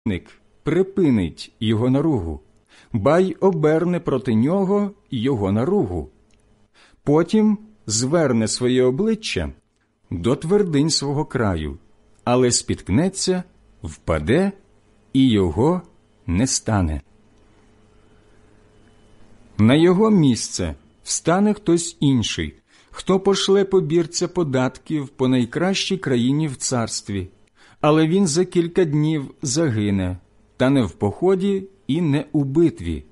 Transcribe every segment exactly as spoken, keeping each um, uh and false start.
припинить його наругу, ба й оберне проти нього його наругу. Потім зверне своє обличчя до твердинь свого краю, але спіткнеться, впаде, і його не стане. На його місце встане хтось інший, хто пошле побірця податків по найкращій країні в царстві, але він за кілька днів загине, та не в поході і не у битві.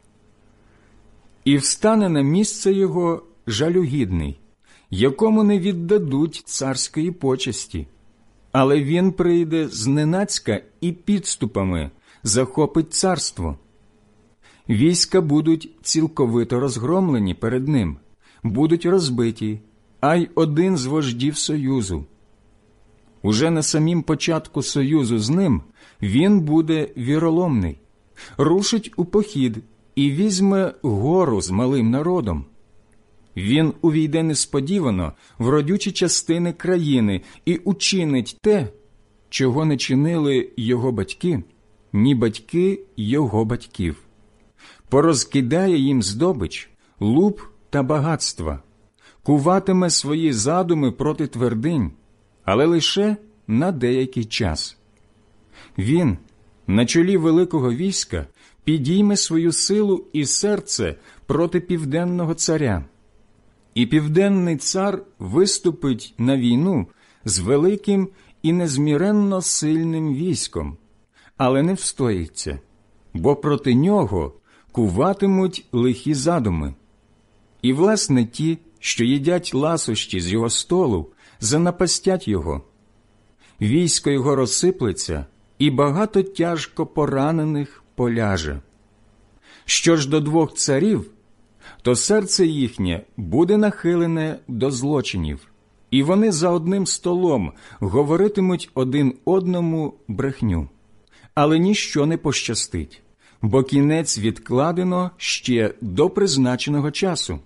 І встане на місце його жалюгідний, якому не віддадуть царської почесті, але він прийде зненацька і підступами захопить царство. Війська будуть цілковито розгромлені перед ним, будуть розбиті, а й один з вождів Союзу. Уже на самім початку союзу з ним він буде віроломний, рушить у похід і візьме гору з малим народом. Він увійде несподівано в родючі частини країни і учинить те, чого не чинили його батьки, ні батьки його батьків. Порозкидає їм здобич, луп та багатства, куватиме свої задуми проти твердинь, але лише на деякий час. Він на чолі великого війська підійме свою силу і серце проти південного царя. І південний цар виступить на війну з великим і незміренно сильним військом, але не встоїться, бо проти нього куватимуть лихі задуми. І, власне, ті, що їдять ласощі з його столу, занапастять його. Військо його розсиплеться, і багато тяжко поранених поляже. Що ж до двох царів, то серце їхнє буде нахилене до злочинів, і вони за одним столом говоритимуть один одному брехню. Але ніщо не пощастить, бо кінець відкладено ще до призначеного часу.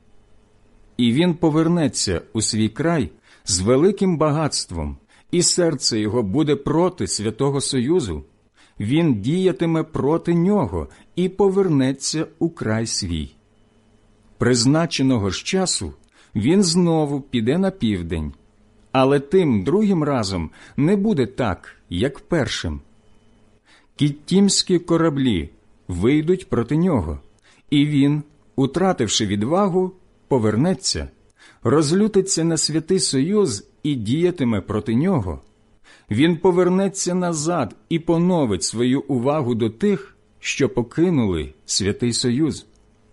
І він повернеться у свій край з великим багатством, і серце його буде проти Святого Союзу. Він діятиме проти нього і повернеться у край свій. Призначеного ж часу він знову піде на південь, але тим другим разом не буде так, як першим. Кіттімські кораблі вийдуть проти нього, і він, утративши відвагу, повернеться, розлютиться на Святий Союз і діятиме проти нього. Він повернеться назад і поновить свою увагу до тих, що покинули Святий Союз.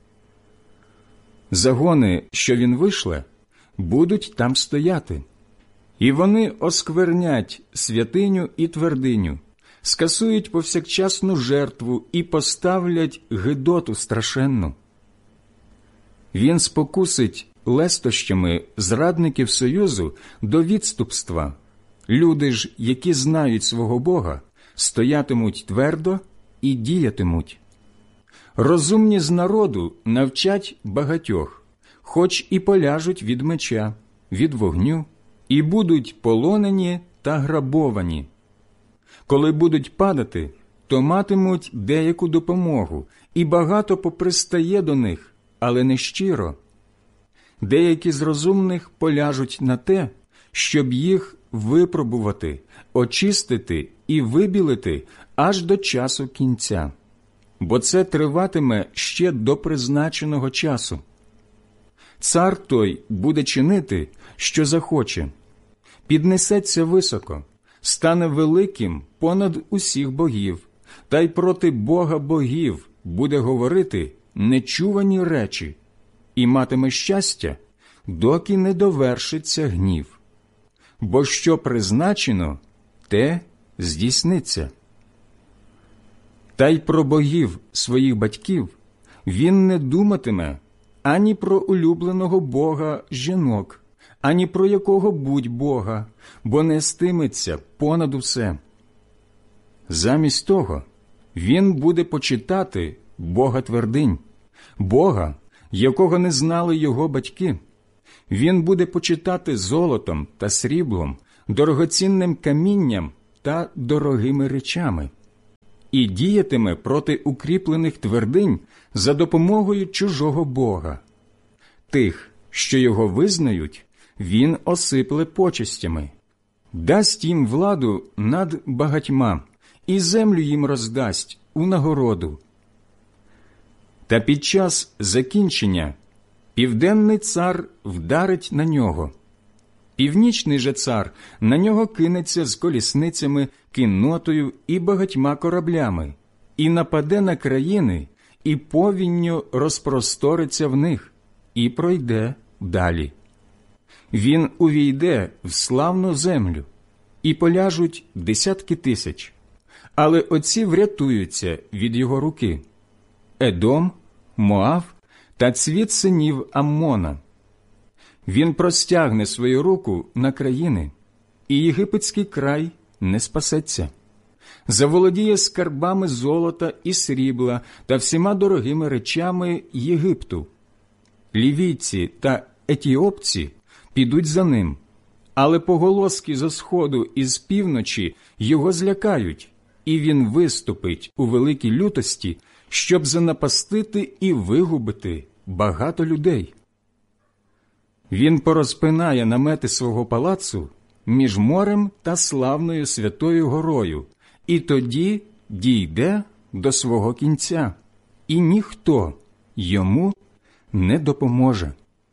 Загони, що він вишле, будуть там стояти, і вони осквернять святиню і твердиню, скасують повсякчасну жертву і поставлять гидоту страшенну. Він спокусить лестощами зрадників Союзу до відступства. Люди ж, які знають свого Бога, стоятимуть твердо і діятимуть. Розумні з народу навчать багатьох, хоч і поляжуть від меча, від вогню, і будуть полонені та грабовані. Коли будуть падати, то матимуть деяку допомогу, і багато попристає до них, але не щиро. Деякі з розумних поляжуть на те, щоб їх випробувати, очистити і вибілити аж до часу кінця, бо це триватиме ще до призначеного часу. Цар той буде чинити, що захоче, піднесеться високо, стане великим понад усіх богів, та й проти Бога богів буде говорити нечувані речі, і матиме щастя, доки не довершиться гнів. Бо що призначено, те здійсниться. Та й про богів своїх батьків він не думатиме ані про улюбленого бога жінок, ані про якого будь бога, бо нестиметься понад усе. Замість того він буде почитати Бога твердинь, Бога, якого не знали його батьки. Він буде почитати золотом та сріблом, дорогоцінним камінням та дорогими речами. і діятиме проти укріплених твердинь за допомогою чужого бога. Тих, що його визнають, він осипле почестями, дасть їм владу над багатьма, і землю їм роздасть у нагороду. Та під час закінчення південний цар вдарить на нього, північний же цар на нього кинеться з колісницями, кіннотою і багатьма кораблями, і нападе на країни, і повінню розпросториться в них, і пройде далі. Він увійде в славну землю, і поляжуть десятки тисяч, але оці врятуються від його руки: Едом, Моав та цвіт синів Аммона. Він простягне свою руку на країни, і єгипетський край не спасеться. Заволодіє скарбами золота і срібла та всіма дорогими речами Єгипту. Лівійці та етіопці підуть за ним, але поголоски зо сходу і з півночі його злякають, і він виступить у великій лютості, щоб занапастити і вигубити багато людей. Він порозпинає намети свого палацу між морем та славною святою горою, і тоді дійде до свого кінця, і ніхто йому не допоможе.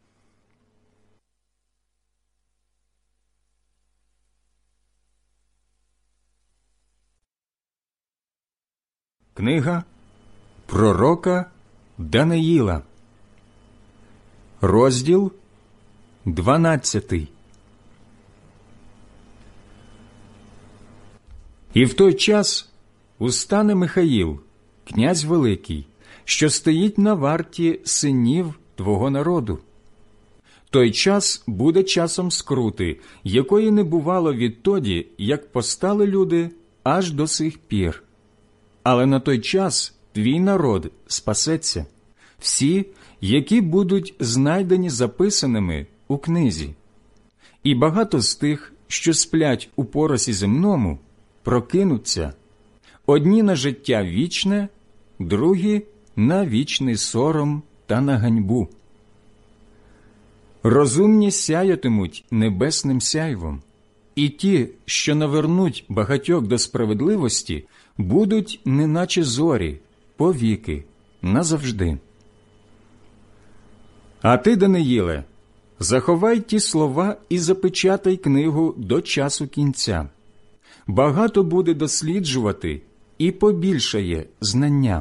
Книга пророка Даниїла, розділ дванадцятий. І в той час устане Михаїл, князь великий, що стоїть на варті синів твого народу. Той час буде часом скрути, якої не бувало відтоді, як постали люди, аж до сих пір. Але на той час твій народ спасеться, всі, які будуть знайдені записаними у книзі. І багато з тих, що сплять у поросі земному, прокинуться, одні на життя вічне, другі на вічний сором та на ганьбу. Розумні сяятимуть небесним сяйвом, і ті, що навернуть багатьох до справедливості, будуть неначе зорі, повіки, назавжди. А ти, Даниїле, заховай ті слова і запечатай книгу до часу кінця. Багато буде досліджувати і побільшає знання.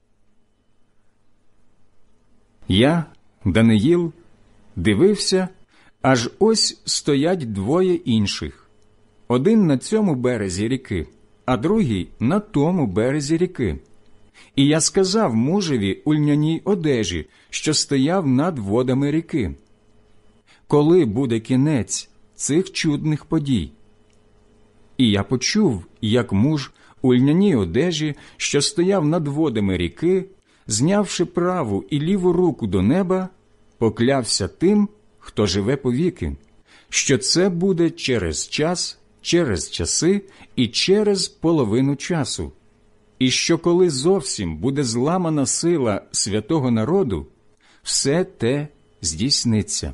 Я, Даниїл, дивився, аж ось стоять двоє інших. Один на цьому березі ріки, а другий на тому березі ріки. І я сказав мужеві у льняній одежі, що стояв над водами ріки: коли буде кінець цих чудних подій? І я почув, як муж у льняній одежі, що стояв над водами ріки, знявши праву і ліву руку до неба, поклявся тим, хто живе повіки, що це буде через час, через часи і через половину часу, і що коли зовсім буде зламана сила святого народу, все те здійсниться.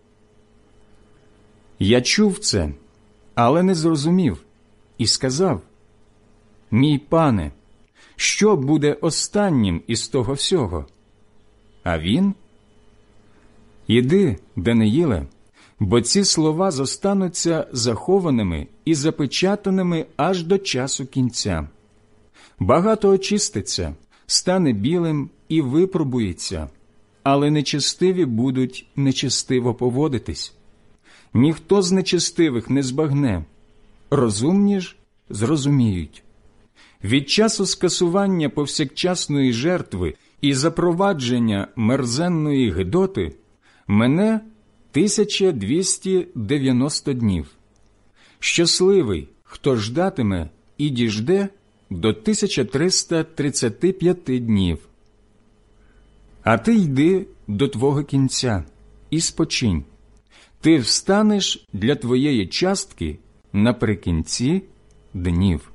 Я чув це, але не зрозумів, і сказав: «Мій пане, що буде останнім із того всього?» А він: «Іди, Даниїле, бо ці слова зостануться захованими і запечатаними аж до часу кінця. Багато очиститься, стане білим і випробується, але нечестиві будуть нечестиво поводитись. Ніхто з нечестивих не збагне, розумні ж зрозуміють. Від часу скасування повсякчасної жертви і запровадження мерзенної гидоти мене тисяча двісті дев'яносто днів. Щасливий, хто ждатиме і діжде до тисяча триста тридцяти п'яти днів. А ти йди до твого кінця і спочинь. Ти встанеш для твоєї частки наприкінці днів».